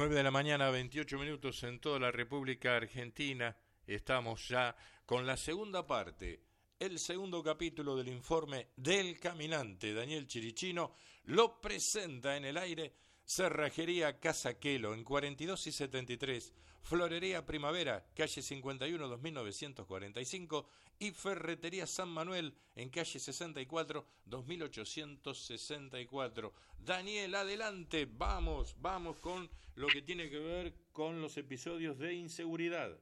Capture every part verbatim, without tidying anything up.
nueve de la mañana, veintiocho minutos en toda la República Argentina. Estamos ya con la segunda parte, el segundo capítulo del informe del caminante. Daniel Chirichino lo presenta en el aire. Cerrajería Casa Quelo en cuarenta y dos y setenta y tres, Florería Primavera, calle cincuenta y uno, dos mil novecientos cuarenta y cinco y Ferretería San Manuel en calle sesenta y cuatro, dos mil ochocientos sesenta y cuatro. Daniel, adelante, vamos, vamos con lo que tiene que ver con los episodios de inseguridad.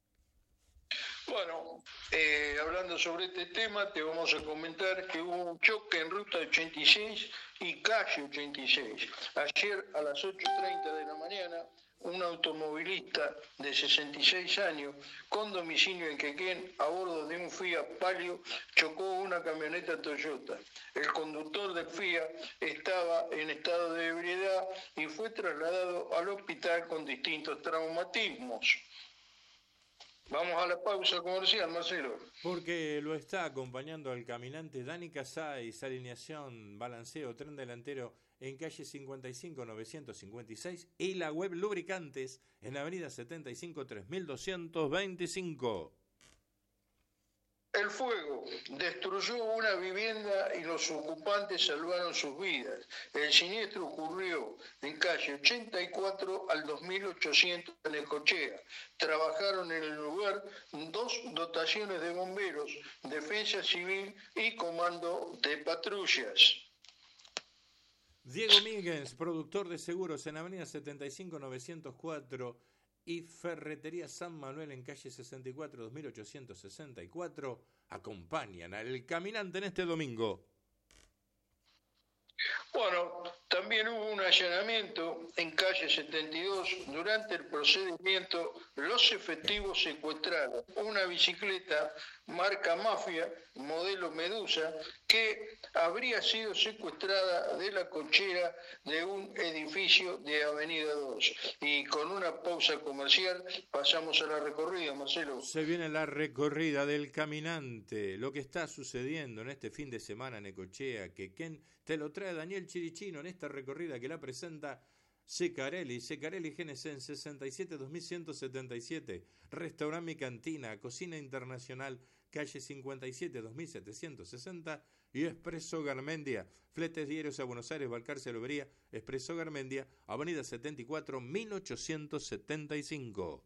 Bueno, eh, hablando sobre este tema, te vamos a comentar que hubo un choque en ruta ochenta y seis y calle ochenta y seis. Ayer a las ocho y treinta de la mañana, un automovilista de sesenta y seis años, con domicilio en Quequén, a bordo de un Fiat Palio, chocó una camioneta Toyota. El conductor del Fiat estaba en estado de ebriedad y fue trasladado al hospital con distintos traumatismos. Vamos a la pausa comercial, Marcelo. Porque lo está acompañando al caminante Dani Casais, alineación, balanceo, tren delantero en calle cincuenta y cinco, novecientos cincuenta y seis y la web Lubricantes en avenida setenta y cinco, tres mil doscientos veinticinco. El fuego destruyó una vivienda y los ocupantes salvaron sus vidas. El siniestro ocurrió en calle ochenta y cuatro al dos mil ochocientos en Necochea. Trabajaron en el lugar dos dotaciones de bomberos, defensa civil y comando de patrullas. Diego Míguez, productor de seguros en avenida setenta y cinco, novecientos cuatro y Ferretería San Manuel en calle sesenta y cuatro, dos mil ochocientos sesenta y cuatro, acompañan al caminante en este domingo. Bueno, también hubo un allanamiento en calle setenta y dos. Durante el procedimiento, los efectivos secuestraron una bicicleta marca Mafia, modelo Medusa, que habría sido secuestrada de la cochera de un edificio de Avenida dos. Y con una pausa comercial pasamos a la recorrida, Marcelo. Se viene la recorrida del caminante, lo que está sucediendo en este fin de semana en Necochea, que Ken te lo trae Daniel Chirichino en esta recorrida que la presenta Secarelli, Secarelli Génesis sesenta y siete, dos mil ciento setenta y siete, Restaurante y Cantina, Cocina Internacional, calle cincuenta y siete, dos mil setecientos sesenta y Expreso Garmendia, fletes diarios a Buenos Aires, Balcarce, Lobería, Expreso Garmendia, avenida setenta y cuatro, mil ochocientos setenta y cinco.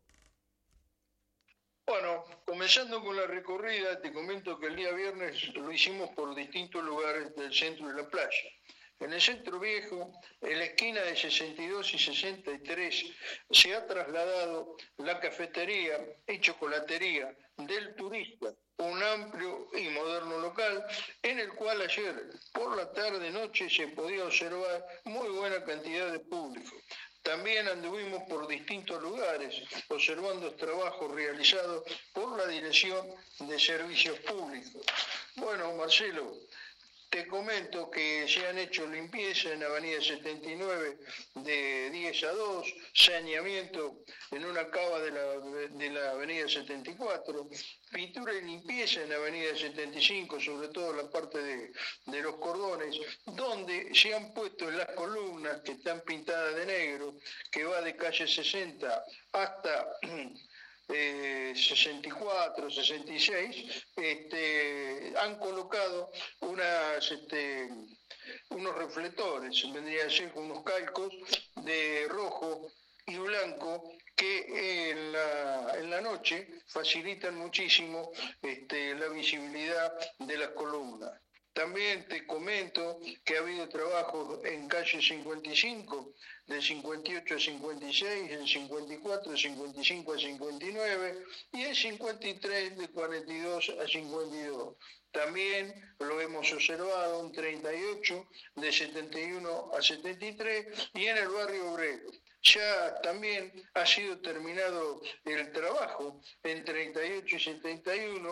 Bueno, comenzando con la recorrida, te comento que el día viernes lo hicimos por distintos lugares del centro de la playa. En el centro viejo, en la esquina de sesenta y dos y sesenta y tres, se ha trasladado la cafetería y chocolatería del Turista, un amplio y moderno local en el cual ayer por la tarde-noche se podía observar muy buena cantidad de público. También anduvimos por distintos lugares observando el trabajo realizado por la Dirección de Servicios Públicos. Bueno, Marcelo, te comento que se han hecho limpieza en Avenida setenta y nueve de diez a dos, saneamiento en una cava de la, de la Avenida setenta y cuatro, pintura y limpieza en Avenida setenta y cinco, sobre todo la parte de, de los cordones, donde se han puesto las columnas que están pintadas de negro, que va de calle sesenta hasta Eh, sesenta y cuatro, sesenta y seis, este, han colocado unas, este, unos reflectores, vendrían a ser unos calcos de rojo y blanco que en la, en la noche facilitan muchísimo este, la visibilidad de las columnas. También te comento que ha habido trabajos en calle cincuenta y cinco, de cincuenta y ocho a cincuenta y seis, en cincuenta y cuatro, de cincuenta y cinco a cincuenta y nueve y en cincuenta y tres, de cuarenta y dos a cincuenta y dos. También lo hemos observado en treinta y ocho, de setenta y uno a setenta y tres y en el barrio obrero. Ya también ha sido terminado el trabajo en treinta y ocho y setenta y uno